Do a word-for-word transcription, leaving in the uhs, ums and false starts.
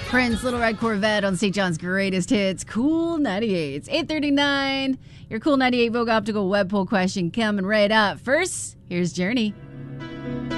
Prince, Little Red Corvette on Saint John's Greatest Hits, Cool ninety-eight. It's eight thirty-nine. Your Cool ninety-eight Vogue Optical Web Poll question coming right up. First, here's Journey.